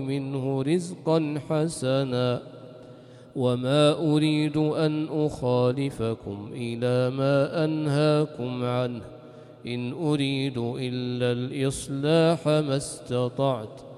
منه رزقا حسنا وما أريد أن أخالفكم إلى ما أنهاكم عنه إن أريد إلا الإصلاح ما استطعت